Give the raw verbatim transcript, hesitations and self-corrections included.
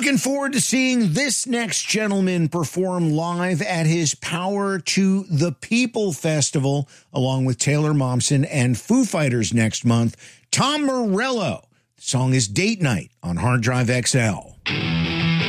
Looking forward to seeing this next gentleman perform live at his Power to the People Festival, along with Taylor Momsen and Foo Fighters next month. Tom Morello. The song is Date Night on Hard Drive X L.